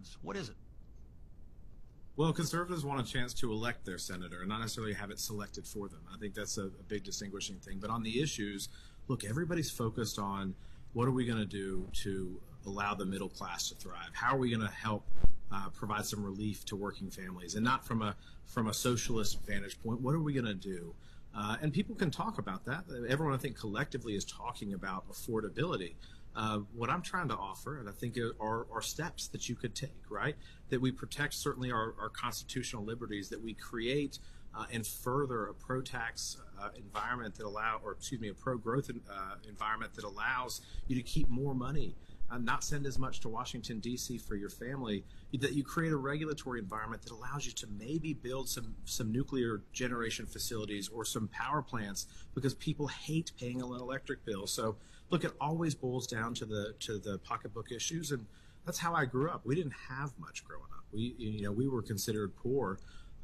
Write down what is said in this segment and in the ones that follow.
Republicans. What is it? Well, conservatives want a chance to elect their senator and not necessarily have it selected for them. I think that's a big distinguishing thing. But on the issues, look, everybody's focused on what are we going to do to allow the middle class to thrive? How are we going to help provide some relief to working families? And not from a socialist vantage point, what are we going to do? And people can talk about that. Everyone, I think, collectively is talking about affordability. What I'm trying to offer, and I think are steps that you could take, right? That we protect certainly our constitutional liberties, that we create and further a pro-tax environment that a pro-growth environment that allows you to keep more money, not send as much to Washington, D.C. for your family, that you create a regulatory environment that allows you to maybe build some nuclear generation facilities or some power plants because people hate paying an electric bill. So look, it always boils down to the pocketbook issues, and that's how I grew up. We didn't have much growing up. We were considered poor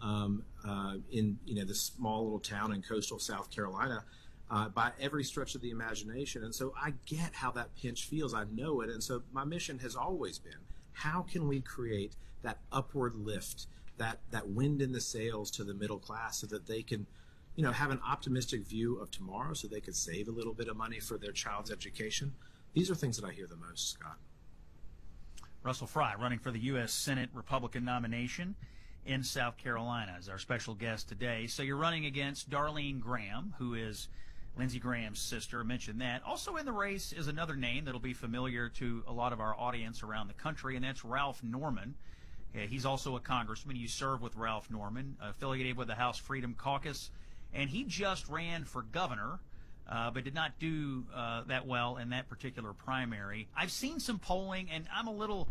in this small little town in coastal South Carolina by every stretch of the imagination. And so I get how that pinch feels. I know it. And so my mission has always been, how can we create that upward lift, that wind in the sails to the middle class so that they can have an optimistic view of tomorrow, so they could save a little bit of money for their child's education. These are things that I hear the most, Scott. Russell Fry, running for the U.S. Senate Republican nomination in South Carolina, is our special guest today. So you're running against Darlene Graham, who is Lindsey Graham's sister. I mentioned that. Also in the race is another name that'll be familiar to a lot of our audience around the country, and that's Ralph Norman. He's also a congressman. You serve with Ralph Norman, affiliated with the House Freedom Caucus, and he just ran for governor, but did not do that well in that particular primary. I've seen some polling, and I'm a little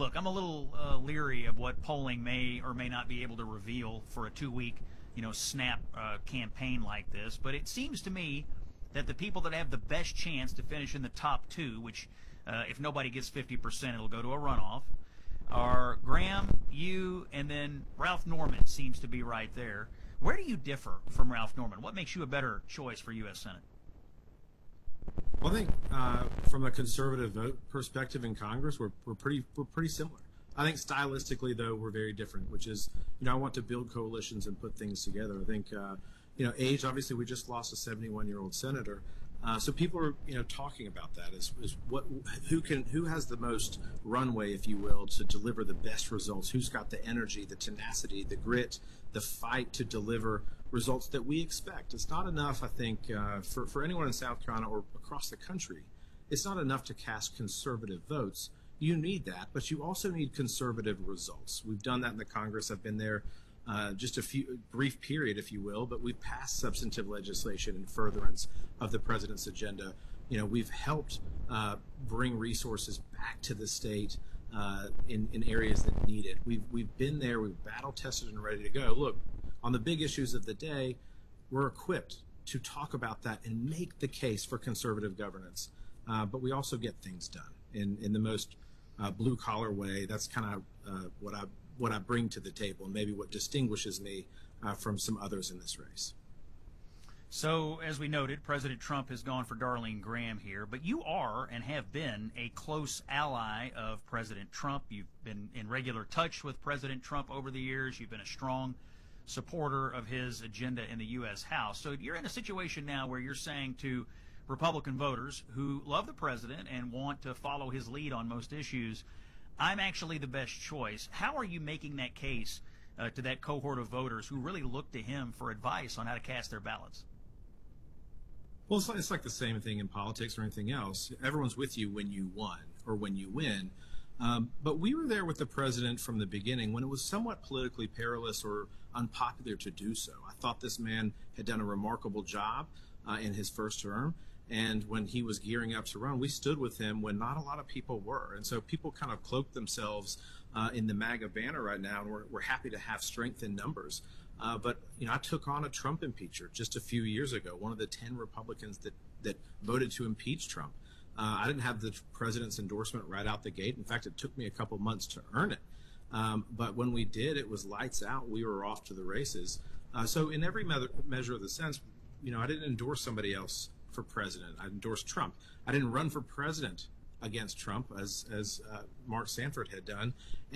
leery of what polling may or may not be able to reveal for a 2-week, snap campaign like this. But it seems to me that the people that have the best chance to finish in the top 2, which if nobody gets 50%, it'll go to a runoff, are Graham, you, and then Ralph Norman seems to be right there. Where do you differ from Ralph Norman? What makes you a better choice for U.S. Senate? Well, I think from a conservative vote perspective in Congress, we're pretty similar. I think stylistically, though, we're very different, which is, I want to build coalitions and put things together. I think, age, obviously, we just lost a 71-year-old senator. So people are, talking about that is who has the most runway, if you will, to deliver the best results? Who's got the energy, the tenacity, the grit, the fight to deliver results that we expect? It's not enough, I think, for anyone in South Carolina or across the country. It's not enough to cast conservative votes. You need that, but you also need conservative results. We've done that in the Congress. I've been there just a brief period, if you will, but we've passed substantive legislation in furtherance of the president's agenda. We've helped bring resources back to the state in areas that need it. We've been there. We've battle tested and ready to go. Look, on the big issues of the day, we're equipped to talk about that and make the case for conservative governance. But we also get things done in the most blue collar way. That's kind of what I bring to the table, and maybe what distinguishes me from some others in this race. So, as we noted, President Trump has gone for Darlene Graham here, but you are and have been a close ally of President Trump. You've been in regular touch with President Trump over the years. You've been a strong supporter of his agenda in the U.S. House. So you're in a situation now where you're saying to Republican voters who love the president and want to follow his lead on most issues, I'm actually the best choice. How are you making that case to that cohort of voters who really look to him for advice on how to cast their ballots? Well, it's like the same thing in politics or anything else. Everyone's with you when you won or when you win. But we were there with the president from the beginning when it was somewhat politically perilous or unpopular to do so. I thought this man had done a remarkable job in his first term. And when he was gearing up to run, we stood with him when not a lot of people were. And so people kind of cloak themselves in the MAGA banner right now, and we're happy to have strength in numbers. But I took on a Trump impeacher just a few years ago, one of the 10 Republicans that voted to impeach Trump. I didn't have the president's endorsement right out the gate. In fact, it took me a couple months to earn it. But when we did, it was lights out. We were off to the races. So in every measure of the sense, I didn't endorse somebody else for president. I endorsed Trump. I didn't run for president against Trump as Mark Sanford had done.